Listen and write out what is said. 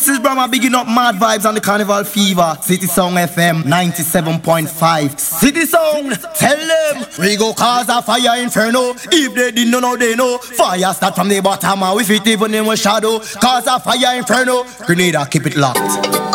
is Brahma bigging up mad vibes on the Carnival Fever. City Song FM 97.5. City Song, tell them we go cause a fire inferno. If they didn't know, now they know. Fire start from the bottom and we fit even in a shadow. Cause a fire inferno. Grenada, keep it locked.